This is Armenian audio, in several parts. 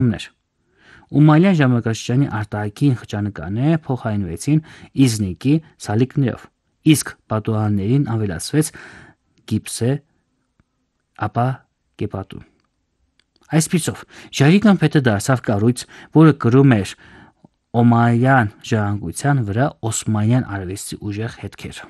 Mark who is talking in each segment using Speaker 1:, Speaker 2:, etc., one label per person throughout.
Speaker 1: Ումալյան ժամանակաշրջանի արտահայտին խճանկարները փոխարինվեցին իզնիկի սալիկներով, իսկ պատուհաններին ավելացվեց գիպսե, ապա կեպատու։ Այսպիսով, Ժայռի գմբեթը դարձավ կառույց, որը կրում էր օմայյան ժառանգության վրա օսմանյան արվեստի ուժեղ հետքեր։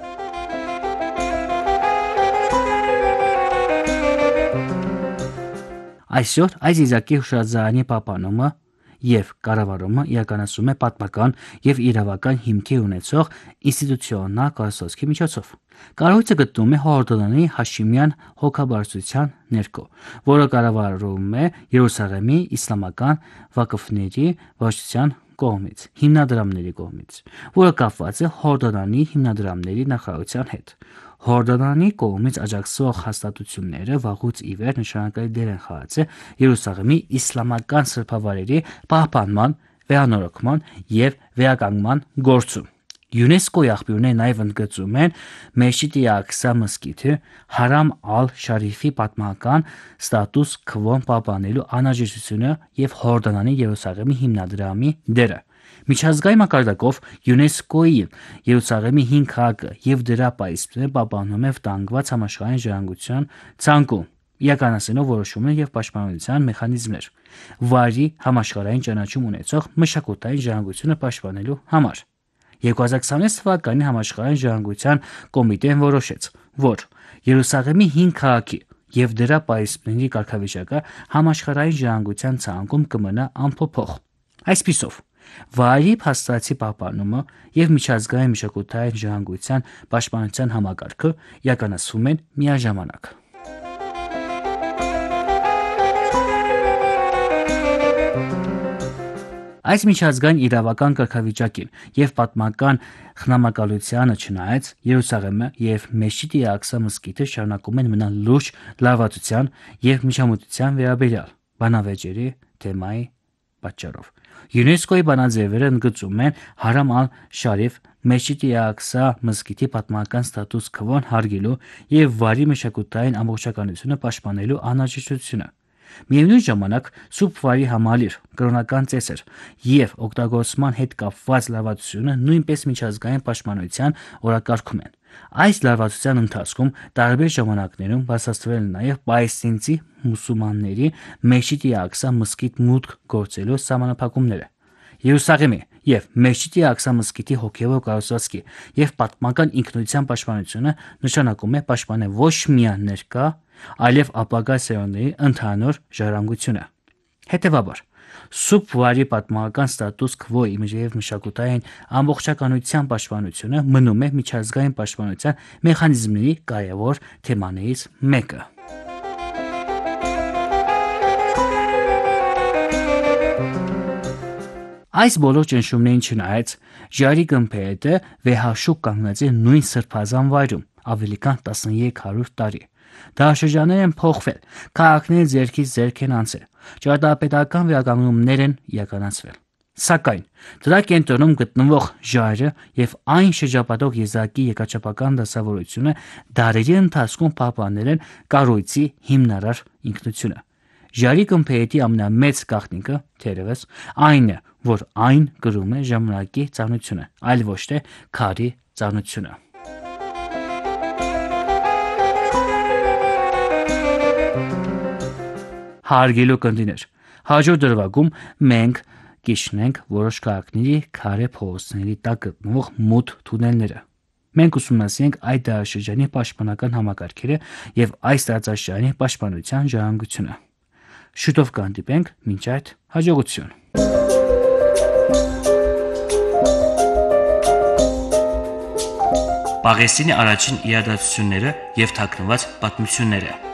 Speaker 1: Այսօր այս իզակի հուշարձանի պահպանումը և կառավարումը իրականացվում է պատմական և իրավական հիմքեր ունեցող ինստիտուցիոնալ կառուցվածքի միջոցով։ Կառույցը գտնվում է Հորդանանի Հաշիմյան հոգաբարձության ներքո, որը կառավարվում է Երուսաղեմի իսլամական վակֆների վարչության կողմից, հիմնադրամների կողմից, որը կապված է Հորդանանի հիմնադրամների նախարարության հետ։ Հորդանանի կողմից աջակցվող հաստատությունները վաղուց ի վեր նշանակալի դեր են խաղացել Երուսաղեմի իսլամական սրբավայրերի պահպանման, վերանորոգման և վերականգնման գործում։ ՅՈՒՆԵՍԿՕ-ի աղբյուրները նաև ընդգծում են Մեշիտ-ի Աքսա մզկիթի Հարամ ալ-Շարիֆի պատմական ստատուս քվոն պահպանելու անհրաժեշտությունը և Հորդանանի Երուսաղեմի հիմնադրամի դերը։ Միջազգային մակարդակով ՅՈՒՆԵՍԿՕ-ի Երուսաղեմի հին քաղաքը և դրա պահեստները պահպանվում է վտանգված համաշխարհային ժառանգության ցանկում, իրականացնելով որոշումներ և պաշտպանության մեխանիզմներ վայրի համաշխարհային ճանաչում ունեցող մշակութային ժառանգությունը պաշտպանելու համար։ 2026 թվականի համաշխարհային ժառանգության կոմիտեն որոշեց, որ Երուսաղեմի հին քաղաքի և դրա պահեստների կարգավիճակը համաշխարհային ժառանգության ցանկում կմնա անփոփոխ։ Այսպիսով, վայրի փաստացի պահպանումը և միջազգային մշակութային ժառանգության պաշտպանության համակարգը իրականացվում են միաժամանակ։ Այս միջազգային իրավական կարգավիճակին և պատմական խնամակալությանը չնայած, Երուսաղեմը և Մեշիտ-ի Աքսա մզկիթը շարունակում են մնալ լուրջ լարվածության և միջամտության վերաբերյալ բանավեճերի թեմայի պատճառով։ ՅՈՒՆԵՍԿՕ-ի բանաձևերը ընդգծում են Հարամ ալ-Շարիֆ Մեշիտ-ի Աքսա մզկիթի պատմական ստատուս քվոն հարգելու և վայրի մշակութային ամբողջականությունը պաշտպանելու անհրաժեշտությունը։ Միևնույն ժամանակ, սուրբ վայրի համալիր, կրոնական ծեսեր և օգտագործման հետ կապված լարվածությունը նույնպես միջազգային պաշտպանության օրակարգում են։ Այս լարվածության ընթացքում տարբեր ժամանակներում բացասվել են նաև պաղեստինցի մուսուլմանների Մեշիտ-ի Աքսա մզկիթ մուտք գործելու սահմանափակումները։ Երուսաղեմի և Մեշիտ-ի Աքսա մզկիթի հոգևոր կառուցվածքի և պատմական ինքնության պաշտպանությունը նշանակում է պաշտպանել ոչ միայն ներկա, այլև ապագա սերունդների ընդհանուր ժառանգությունը։ Հետևաբար, սուրբ վայրի պատմական ստատուս քվոյի և մշակութային ամբողջականության պաշտպանությունը մնում է միջազգային պաշտպանության մեխանիզմների կարևոր թեմաներից մեկը։ Այս բոլոր ճնշումներին չնայած, Ժայռի գմբեթը վերհաշուկ կանգնած է նույն սրբազան վայրում ավելի քան 1300 տարի։ Դարաշրջաններ են փոխվել, քաղաքները ձեռքից ձեռք են անցել, ճարտարապետական վերականգնումներ են իրականացվել։ Սակայն դրա կենտրոնում գտնվող ժայռը և այն շրջապատող եզակի երկրաչափական դասավորությունը դարերի ընթացքում պահպանել են կառույցի հիմնարար ինքնությունը։ Ժայռի գմբեթի ամենամեծ գաղտնիքը, թերևս, այն է, որ այն կրում է ժամանակի ծանրությունը, այլ ոչ թե քարի ծանրությունը։ Հարգելի կնդիներ, հաջորդ դրվագում մենք կիջնենք որոշ քաղաքների քարե փողոցների տակ գտնվող մութ թունելները։ Մենք ուսումնասիրենք այդ դարաշրջանի պաշտպանական համակարգերը և այս տարածաշրջանի պաշտպանության ժառանգությունը։ Շուտով կհանդիպենք, մինչ այդ հաջողություն։ Պաղեստինի առաջին իրադարձությունները և թաքնված պատմությունները։